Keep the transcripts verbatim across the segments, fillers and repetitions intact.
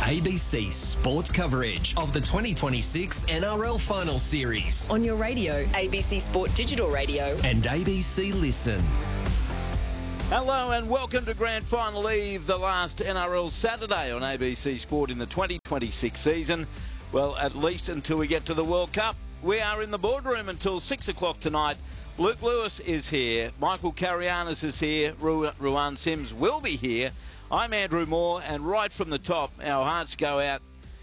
A B C Sports coverage of the twenty twenty-six N R L Final Series on your radio, A B C Sport Digital Radio and A B C Listen. Hello and welcome to Grand Final Eve, the last N R L Saturday on A B C Sport in the twenty twenty-six season. Well, at least until we get to the World Cup. We are in the boardroom until six o'clock tonight. Luke Lewis is here. Michael Carianis is here. Ru- Ruan Sims will be here. I'm Andrew Moore, and right from the top, our hearts go out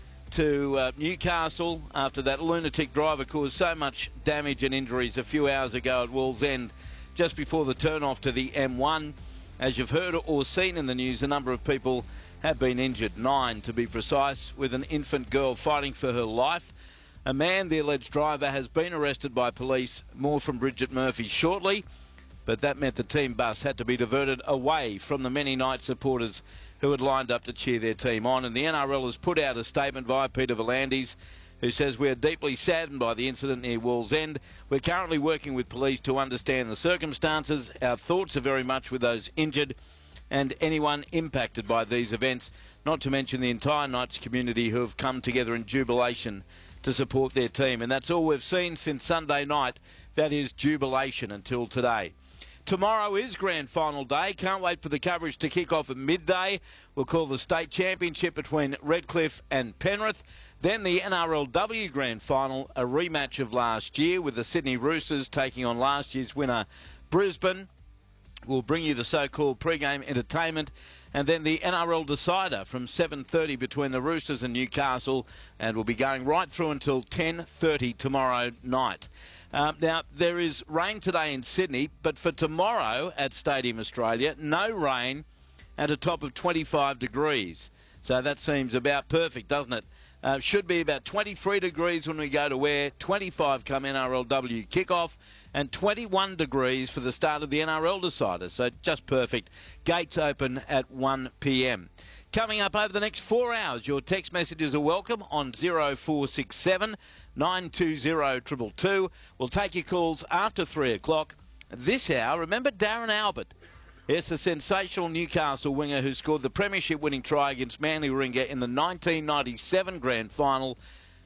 to uh, Newcastle after that lunatic driver caused so much damage and injuries a few hours ago at Wallsend, just before the turn-off to the M one. As you've heard or seen in the news, a number of people have been injured, nine to be precise, with an infant girl fighting for her life. A man, the alleged driver, has been arrested by police. More from Bridget Murphy shortly, but that meant the team bus had to be diverted away from the many Knights supporters who had lined up to cheer their team on. And the N R L has put out a statement via Peter Volandis, who says, "We are deeply saddened by the incident near Wallsend. We're currently working with police to understand the circumstances. Our thoughts are very much with those injured and anyone impacted by these events, not to mention the entire Knights community who have come together in jubilation to support their team." And that's all we've seen since Sunday night. That is jubilation until today. Tomorrow is Grand Final day. Can't wait for the coverage to kick off at midday. We'll call the state championship between Redcliffe and Penrith. Then the N R L W Grand Final, a rematch of last year with the Sydney Roosters taking on last year's winner Brisbane. We'll bring you the so-called pre-game entertainment. And then the N R L decider from seven thirty between the Roosters and Newcastle. And we'll be going right through until ten thirty tomorrow night. Um, now, there is rain today in Sydney, but for tomorrow at Stadium Australia, no rain at a top of twenty-five degrees. So that seems about perfect, doesn't it? Uh, should be about twenty-three degrees when we go to Ware, twenty-five come N R L W kickoff, and twenty-one degrees for the start of the N R L decider. So just perfect. Gates open at one p m. Coming up over the next four hours, your text messages are welcome on zero four six seven, nine two zero, two two two. We'll take your calls after three o'clock. This hour, remember Darren Albert. Yes, the sensational Newcastle winger who scored the premiership-winning try against Manly Warringah in the nineteen ninety-seven Grand Final.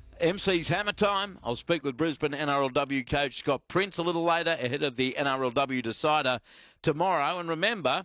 M C's Hammer Time. I'll speak with Brisbane N R L W coach Scott Prince a little later ahead of the N R L W decider tomorrow. And remember,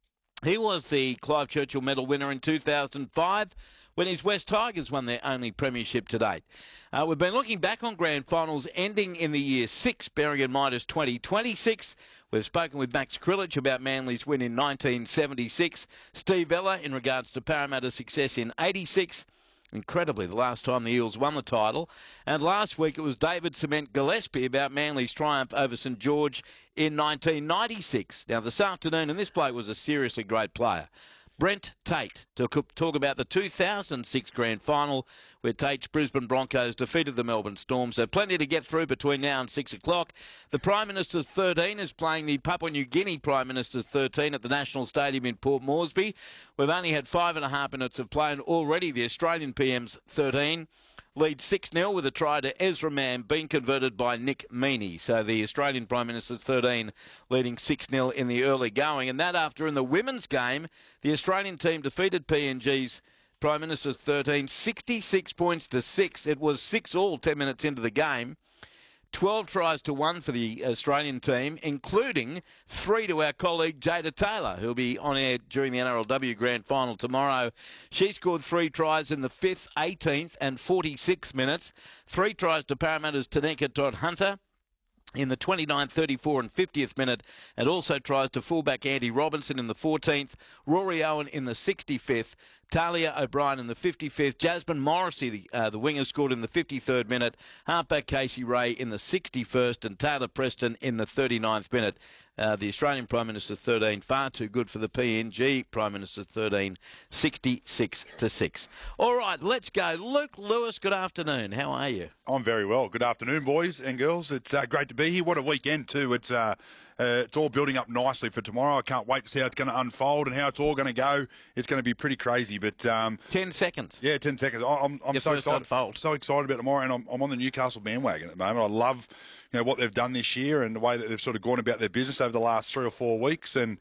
he was the Clive Churchill Medal winner in two thousand five when his West Tigers won their only premiership to date. Uh, we've been looking back on Grand Finals ending in the year six, bearing in mind as twenty twenty-six. We've spoken with Max Krilich about Manly's win in nineteen seventy-six. Steve Ella in regards to Parramatta's success in eighty-six. Incredibly, the last time the Eels won the title. And last week it was David Cement Gillespie about Manly's triumph over St George in nineteen ninety-six. Now, this afternoon, and this bloke was a seriously great player, Brent Tate, to talk about the two thousand six Grand Final, where Tate's Brisbane Broncos defeated the Melbourne Storm. So plenty to get through between now and six o'clock. The Prime Minister's thirteen is playing the Papua New Guinea Prime Minister's thirteen at the National Stadium in Port Moresby. We've only had five and a half minutes of play, and already the Australian P M's thirteen leads six nil with a try to Ezra Mann being converted by Nick Meaney. So the Australian Prime Minister's thirteen leading six nil in the early going. And that after in the women's game, the Australian team defeated P N G's Prime Minister's thirteen, sixty-six points to six. It was six all ten minutes into the game. twelve tries to one for the Australian team, including three to our colleague Jada Taylor, who'll be on air during the N R L W Grand Final tomorrow. She scored three tries in the fifth, eighteenth and forty-sixth minutes. Three tries to Parramatta's Tanika Todd-Hunter in the twenty-ninth, thirty-fourth and fiftieth minute, and also tries to fullback Andy Robinson in the fourteenth, Rory Owen in the sixty-fifth, Talia O'Brien in the fifty-fifth, Jasmine Morrissey, the, uh, the winger, scored in the fifty-third minute, halfback Casey Ray in the sixty-first, and Taylor Preston in the thirty-ninth minute. Uh, the Australian Prime Minister's thirteen, far too good for the P N G Prime Minister's thirteen, sixty-six to six. All right, let's go. Luke Lewis, good afternoon. How are you? I'm very well. Good afternoon, boys and girls. It's uh, great to be here. What a weekend, too. It's uh, uh, it's all building up nicely for tomorrow. I can't wait to see how it's going to unfold and how it's all going to go. It's going to be pretty crazy. But um, ten seconds. Yeah, ten seconds. I- I'm, I'm Your so first excited. unfold. So excited about tomorrow, and I'm, I'm on the Newcastle bandwagon at the moment. I love, you know, what they've done this year and the way that they've sort of gone about their business over the last three or four weeks. And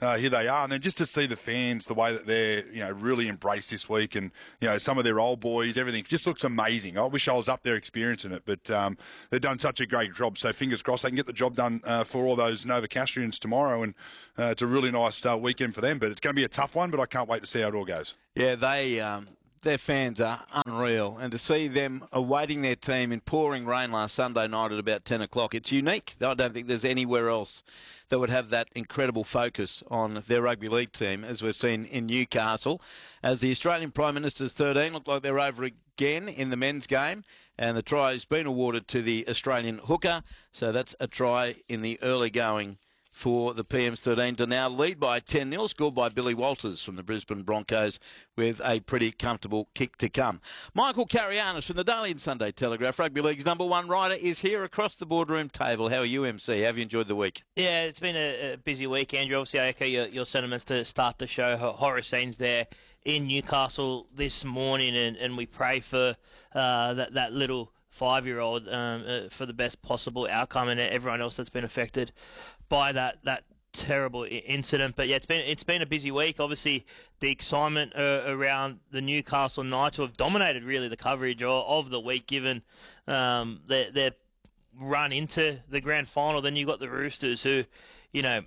uh, here they are. And then just to see the fans, the way that they're, you know, really embraced this week, and, you know, some of their old boys, everything just looks amazing. I wish I was up there experiencing it, but um, they've done such a great job. So fingers crossed they can get the job done uh, for all those Novocastrians tomorrow. And uh, it's a really nice uh, weekend for them. But it's going to be a tough one, but I can't wait to see how it all goes. Yeah, they... Um... Their fans are unreal, and to see them awaiting their team in pouring rain last Sunday night at about ten o'clock, it's unique. I don't think there's anywhere else that would have that incredible focus on their rugby league team, as we've seen in Newcastle. As the Australian Prime Minister's thirteen look like they're over again in the men's game, and the try has been awarded to the Australian hooker, so that's a try in the early going for the P M's thirteen to now lead by ten nil, scored by Billy Walters from the Brisbane Broncos with a pretty comfortable kick to come. Michael Carianis from the Daily and Sunday Telegraph, Rugby League's number one writer, is here across the boardroom table. How are you, M C? Have you enjoyed the week? Yeah, it's been a, a busy week, Andrew. Obviously, I echo your, your sentiments to start the show. Horror scenes there in Newcastle this morning, and, and we pray for uh, that, that little five-year-old um, uh, for the best possible outcome, and everyone else that's been affected by that that terrible incident. But yeah, it's been it's been a busy week. Obviously, the excitement uh, around the Newcastle Knights, who have dominated really the coverage of, of the week, given um, their, their run into the grand final. Then you've got the Roosters, who, you know,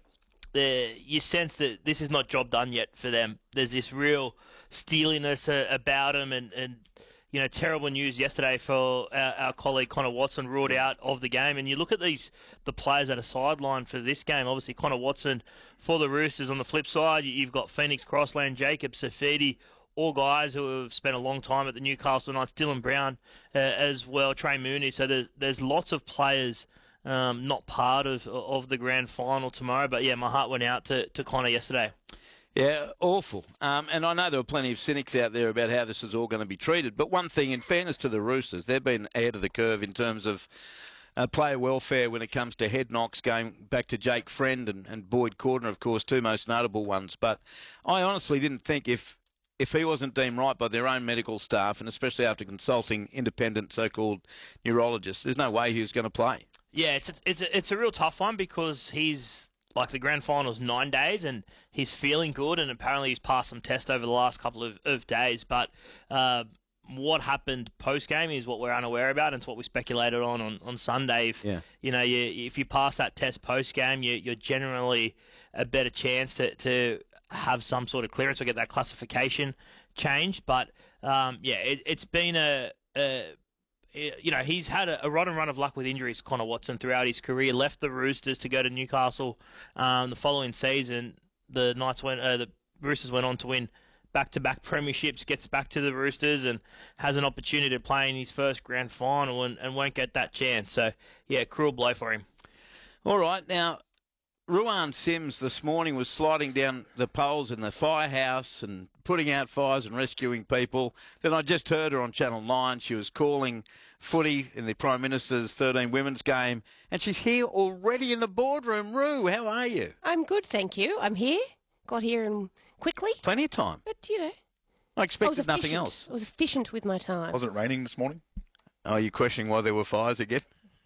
you sense that this is not job done yet for them. There's this real steeliness uh, about them, and, and you know, terrible news yesterday for our, our colleague Connor Watson, ruled out of the game. And you look at these the players that are sidelined for this game. Obviously, Connor Watson for the Roosters. On the flip side, you've got Phoenix Crossland, Jacob Safidi, all guys who have spent a long time at the Newcastle Knights. Dylan Brown uh, as well, Trey Mooney. So there's, there's lots of players um, not part of of the grand final tomorrow. But yeah, my heart went out to, to Connor yesterday. Yeah, awful. Um, and I know there were plenty of cynics out there about how this is all going to be treated. But one thing, in fairness to the Roosters, they've been ahead of the curve in terms of uh, player welfare when it comes to head knocks, going back to Jake Friend and, and Boyd Cordner, of course, two most notable ones. But I honestly didn't think if if he wasn't deemed right by their own medical staff, and especially after consulting independent so-called neurologists, there's no way he was going to play. Yeah, it's a, it's a, it's a real tough one because he's... Like, the grand final's nine days, and he's feeling good, and apparently he's passed some tests over the last couple of, of days. But uh, what happened post-game is what we're unaware about, and it's what we speculated on on, on Sunday. If, yeah. you know, you, if you pass that test post-game, you, you're generally a better chance to, to have some sort of clearance or get that classification changed. But, um, yeah, it, it's been a... a You know, he's had a, a rotten run of luck with injuries, Connor Watson, throughout his career. Left the Roosters to go to Newcastle um, the following season. The Knights went, uh, the Roosters went on to win back-to-back premierships. Gets back to the Roosters and has an opportunity to play in his first grand final and, and won't get that chance. So, yeah, cruel blow for him. All right, now, Ruan Sims this morning was sliding down the poles in the firehouse and putting out fires and rescuing people. Then I just heard her on Channel nine. She was calling footy in the Prime Minister's thirteen women's game, and she's here already in the boardroom. Roo, how are you? I'm good, thank you. I'm here. Got here and quickly. Plenty of time. But, you know. I expected I was nothing else. I was efficient with my time. Was it raining this morning? Oh, you're questioning why there were fires again?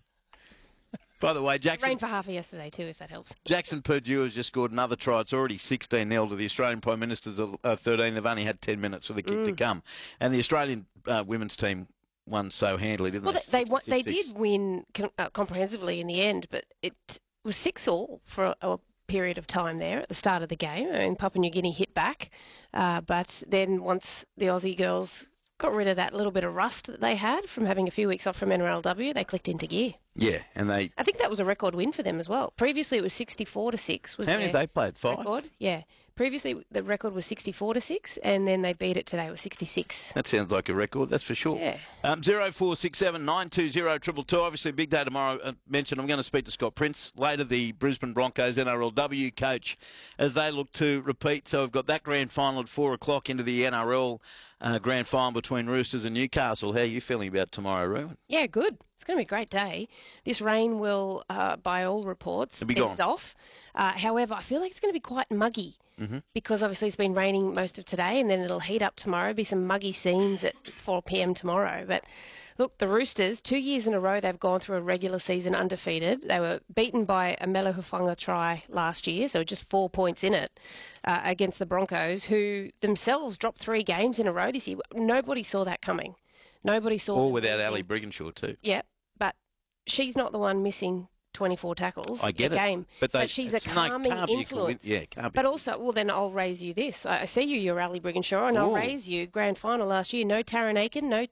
By the way, Jackson... Rain for half of yesterday too, if that helps. Jackson Purdue has just scored another try. It's already sixteen nil to the Australian Prime Minister's uh, thirteen. They've only had ten minutes for the kick mm. to come. And the Australian uh, women's team won so handily, didn't well, they? Well, they, they, they did win com- uh, comprehensively in the end, but it was six all for a, a period of time there at the start of the game. I mean, Papua New Guinea hit back, uh, but then once the Aussie girls got rid of that little bit of rust that they had from having a few weeks off from N R L W, they clicked into gear. Yeah, and they... I think that was a record win for them as well. Previously, it was sixty-four to six. Was How many have they played? Five? Record? Yeah. Previously, the record was sixty-four to six, and then they beat it today with sixty-six. That sounds like a record, that's for sure. Yeah. Um, zero four six seven nine two zero two two two. Obviously, big day tomorrow. I mentioned I'm going to speak to Scott Prince, later the Brisbane Broncos N R L W coach, as they look to repeat. So we've got that grand final at four o'clock into the N R L uh, grand final between Roosters and Newcastle. How are you feeling about tomorrow, Ruan? Yeah, good. It's going to be a great day. This rain will, uh, by all reports, be ease off. Uh, however, I feel like it's going to be quite muggy Mm-hmm. because obviously it's been raining most of today, and then it'll heat up tomorrow. Be some muggy scenes at four p.m. tomorrow. But look, the Roosters, two years in a row, they've gone through a regular season undefeated. They were beaten by a Melo Hufanga try last year, so just four points in it uh, against the Broncos, who themselves dropped three games in a row this year. Nobody saw that coming. Nobody saw. Or them without losing. Ali Brigginshaw too. Yeah, but she's not the one missing twenty-four tackles I get a it. game. But they- she's a it's no- calming can't be equal- influence. yeah, can't be But equal. also, well, then I'll raise you this. I I see you, you're Ali Brigginshaw, and Ooh. I'll raise you grand final last year. No Taron Aiken, no